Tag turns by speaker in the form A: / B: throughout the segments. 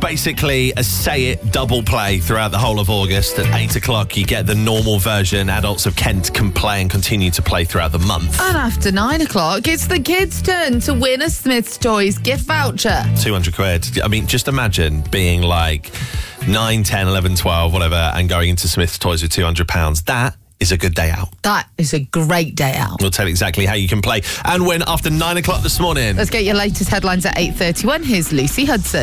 A: basically a Say It double play throughout the whole of August. At 8 o'clock, you get the normal version. Adults of Kent can play and continue to play throughout the month.
B: And after 9 o'clock, it's the kids' turn to win a Smith's Toys gift voucher.
A: 200 quid. I mean, just imagine being like 9, 10, 11, 12, whatever, and going into Smith's Toys with £200. That is a good day out.
B: That is a great day out.
A: We'll tell you exactly how you can play and win after 9 o'clock this morning.
B: Let's get your latest headlines at 8:31. Here's Lucy Hudson.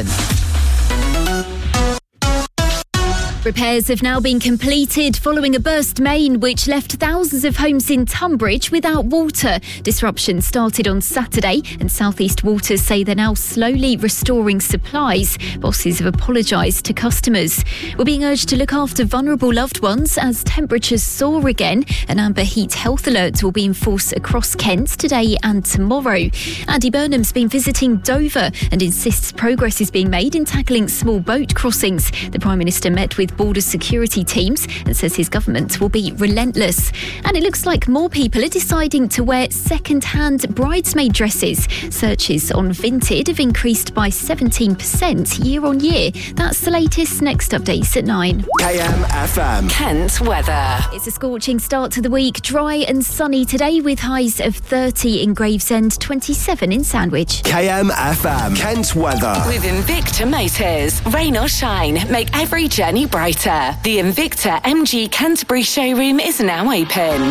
C: Repairs have now been completed following a burst main which left thousands of homes in Tunbridge without water. Disruption started on Saturday and South East Waters say they're now slowly restoring supplies. Bosses have apologised to customers. We're being urged to look after vulnerable loved ones as temperatures soar again. An amber heat health alert will be in force across Kent today and tomorrow. Andy Burnham's been visiting Dover and insists progress is being made in tackling small boat crossings. The Prime Minister met with border security teams and says his government will be relentless. And it looks like more people are deciding to wear second-hand bridesmaid dresses. Searches on Vinted have increased by 17% year on year. That's the latest. Next updates at 9.
D: KMFM.
E: Kent weather.
C: It's a scorching start to the week. Dry and sunny today with highs of 30 in Gravesend, 27 in Sandwich.
D: KMFM. Kent weather.
E: With Invicta Motors. Rain or shine, make every journey brighter. The Invicta MG Canterbury showroom is now open.